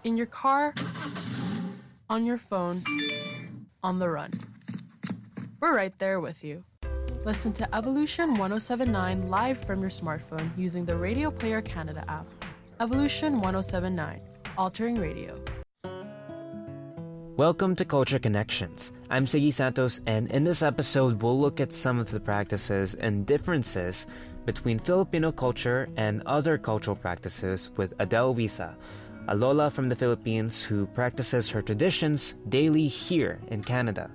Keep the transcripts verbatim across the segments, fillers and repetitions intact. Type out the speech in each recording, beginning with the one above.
in your car, on your phone, on the run. We're right there with you. Listen to Evolution ten seventy-nine live from your smartphone using the Radio Player Canada app. Evolution ten seventy-nine, altering radio. Welcome to Culture Connections. I'm Siggy Santos, and in this episode, we'll look at some of the practices and differences between Filipino culture and other cultural practices with Adele Visa, a lola from the Philippines who practices her traditions daily here in Canada.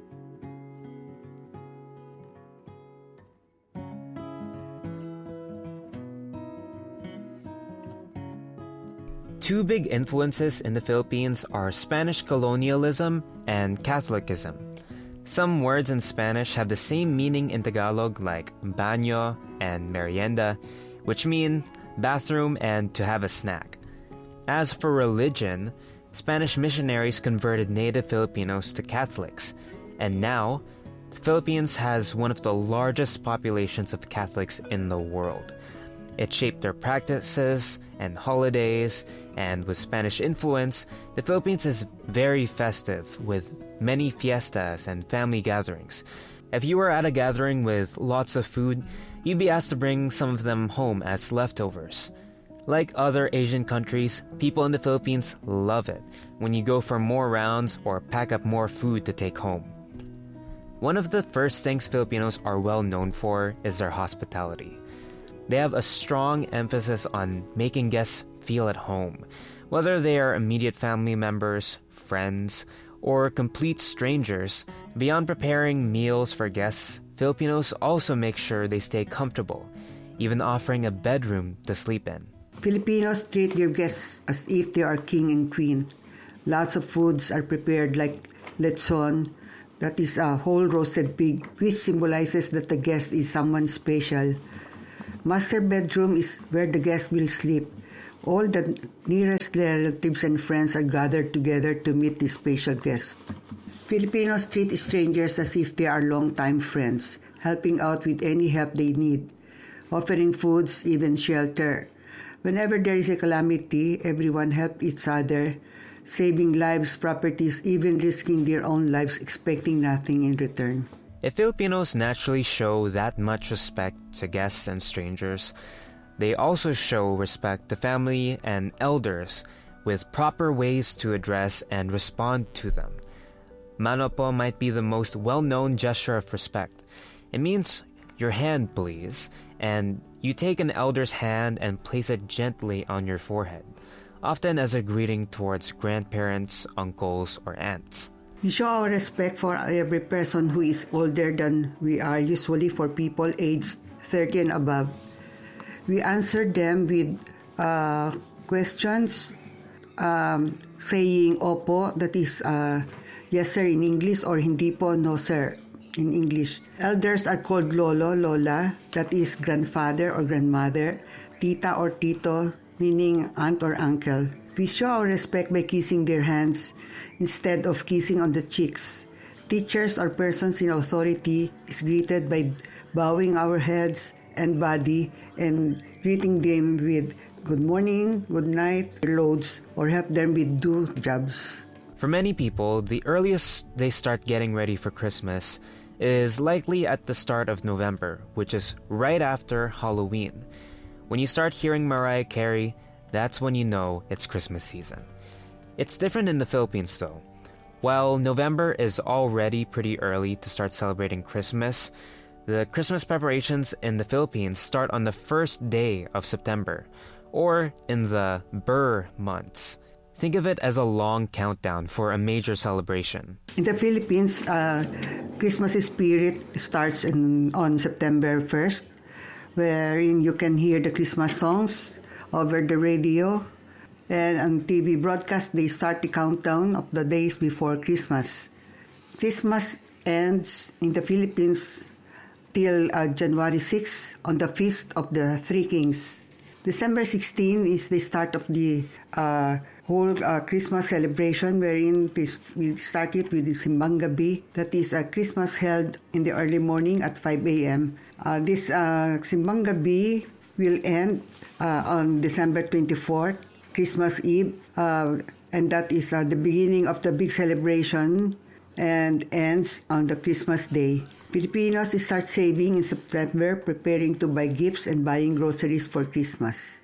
Two big influences in the Philippines are Spanish colonialism and Catholicism. Some words in Spanish have the same meaning in Tagalog, like baño and merienda, which mean bathroom and to have a snack. As for religion, Spanish missionaries converted native Filipinos to Catholics, and now the Philippines has one of the largest populations of Catholics in the world. It shaped their practices and holidays, and with Spanish influence, the Philippines is very festive with many fiestas and family gatherings. If you were at a gathering with lots of food, you'd be asked to bring some of them home as leftovers. Like other Asian countries, people in the Philippines love it when you go for more rounds or pack up more food to take home. One of the first things Filipinos are well known for is their hospitality. They have a strong emphasis on making guests feel at home, whether they are immediate family members, friends, or complete strangers. Beyond preparing meals for guests, Filipinos also make sure they stay comfortable, even offering a bedroom to sleep in. Filipinos treat their guests as if they are king and queen. Lots of foods are prepared like lechon, that is a whole roasted pig, which symbolizes that the guest is someone special. Master bedroom is where the guest will sleep. All the nearest relatives and friends are gathered together to meet the special guest. Filipinos treat strangers as if they are longtime friends, helping out with any help they need, offering foods, even shelter. Whenever there is a calamity, everyone helps each other, saving lives, properties, even risking their own lives, expecting nothing in return. If Filipinos naturally show that much respect to guests and strangers, they also show respect to family and elders with proper ways to address and respond to them. Mano po might be the most well-known gesture of respect. It means your hand, please, and you take an elder's hand and place it gently on your forehead, often as a greeting towards grandparents, uncles, or aunts. We show our respect for every person who is older than we are, usually for people aged thirty and above. We answer them with uh, questions, um, saying opo, that is uh, yes sir in English, or hindi po, no sir in English. Elders are called lolo, lola, that is grandfather or grandmother, tita or tito, meaning aunt or uncle. We show our respect by kissing their hands instead of kissing on the cheeks. Teachers or persons in authority is greeted by bowing our heads and body and greeting them with good morning, good night, loads, or help them with do jobs. For many people, the earliest they start getting ready for Christmas is likely at the start of November, which is right after Halloween. When you start hearing Mariah Carey, that's when you know it's Christmas season. It's different in the Philippines though. While November is already pretty early to start celebrating Christmas, the Christmas preparations in the Philippines start on the first day of September, or in the Ber months. Think of it as a long countdown for a major celebration. In the Philippines, uh, Christmas spirit starts in, on September first, wherein you can hear the Christmas songs over the radio, and on T V broadcast they start the countdown of the days before Christmas. Christmas ends in the Philippines till uh, January sixth on the Feast of the Three Kings. December sixteenth is the start of the uh, whole uh, Christmas celebration, wherein we started with the Simbang Gabi, that is a Christmas held in the early morning at five a.m. Uh, this uh, Simbang Gabi will end uh, on December twenty-fourth, Christmas Eve, uh, and that is uh, the beginning of the big celebration and ends on the Christmas day. Filipinos start saving in September, preparing to buy gifts and buying groceries for Christmas.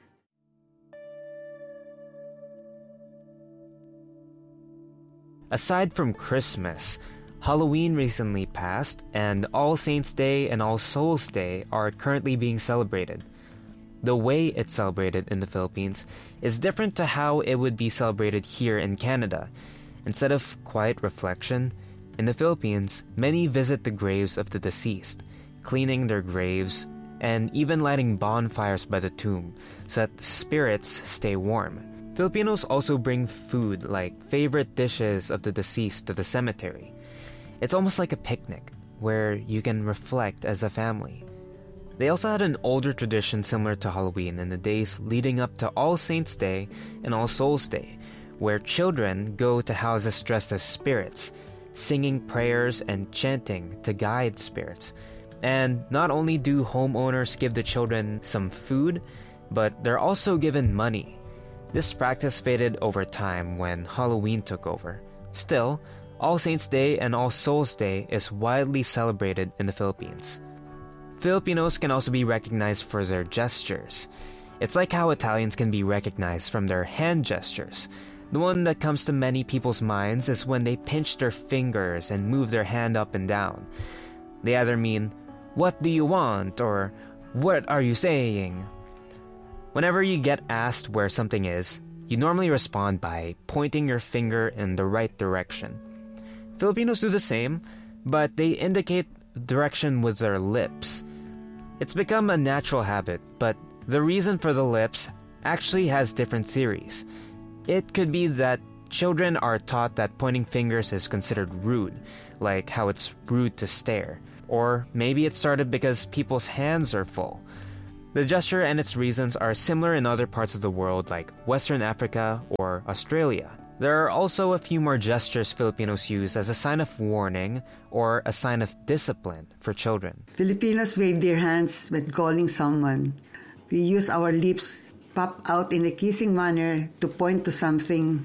Aside from Christmas, Halloween recently passed, and All Saints' Day and All Souls' Day are currently being celebrated. The way it's celebrated in the Philippines is different to how it would be celebrated here in Canada. Instead of quiet reflection, in the Philippines, many visit the graves of the deceased, cleaning their graves and even lighting bonfires by the tomb so that the spirits stay warm. Filipinos also bring food like favorite dishes of the deceased to the cemetery. It's almost like a picnic where you can reflect as a family. They also had an older tradition similar to Halloween in the days leading up to All Saints' Day and All Souls' Day, where children go to houses dressed as spirits, singing prayers and chanting to guide spirits. And not only do homeowners give the children some food, but they're also given money. This practice faded over time when Halloween took over. Still, All Saints' Day and All Souls' Day is widely celebrated in the Philippines. Filipinos can also be recognized for their gestures. It's like how Italians can be recognized from their hand gestures. The one that comes to many people's minds is when they pinch their fingers and move their hand up and down. They either mean, "What do you want?" or "What are you saying?" Whenever you get asked where something is, you normally respond by pointing your finger in the right direction. Filipinos do the same, but they indicate direction with their lips. It's become a natural habit, but the reason for the lips actually has different theories. It could be that children are taught that pointing fingers is considered rude, like how it's rude to stare. Or maybe it started because people's hands are full. The gesture and its reasons are similar in other parts of the world like Western Africa or Australia. There are also a few more gestures Filipinos use as a sign of warning or a sign of discipline for children. Filipinos wave their hands when calling someone. We use our lips pop out in a kissing manner to point to something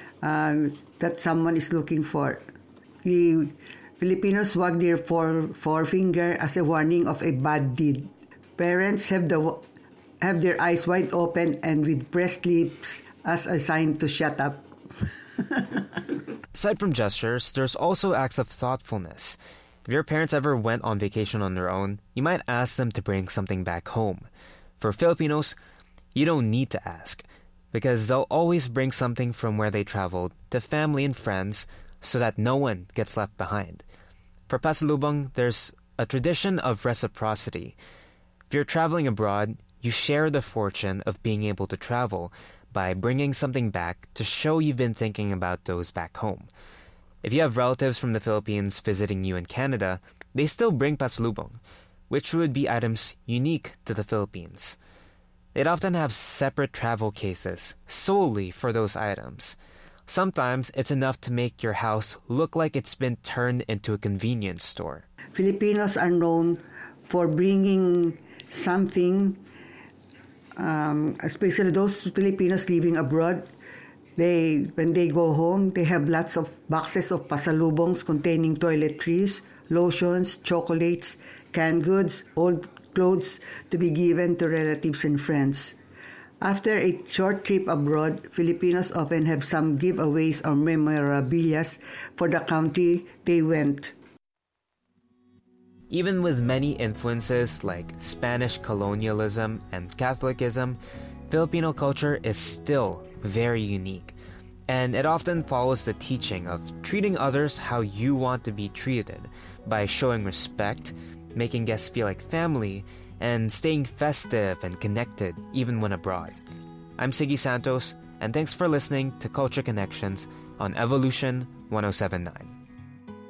uh, that someone is looking for. We Filipinos wag their fore, forefinger as a warning of a bad deed. Parents have the have their eyes wide open and with pressed lips as a sign to shut up. Aside from gestures, there's also acts of thoughtfulness. If your parents ever went on vacation on their own, you might ask them to bring something back home. For Filipinos, you don't need to ask, because they'll always bring something from where they traveled to family and friends so that no one gets left behind. For pasalubong, there's a tradition of reciprocity. If you're traveling abroad, you share the fortune of being able to travel by bringing something back to show you've been thinking about those back home. If you have relatives from the Philippines visiting you in Canada, they still bring pasalubong, which would be items unique to the Philippines. They'd often have separate travel cases solely for those items. Sometimes it's enough to make your house look like it's been turned into a convenience store. Filipinos are known for bringing something, um, especially those Filipinos living abroad. They, when they go home, they have lots of boxes of pasalubongs containing toiletries, lotions, chocolates, canned goods, old clothes to be given to relatives and friends. After a short trip abroad, Filipinos often have some giveaways or memorabilia for the country they went. Even with many influences like Spanish colonialism and Catholicism, Filipino culture is still very unique, and it often follows the teaching of treating others how you want to be treated by showing respect, making guests feel like family, and staying festive and connected even when abroad. I'm Siggy Santos, and thanks for listening to Culture Connections on Evolution one oh seven point nine.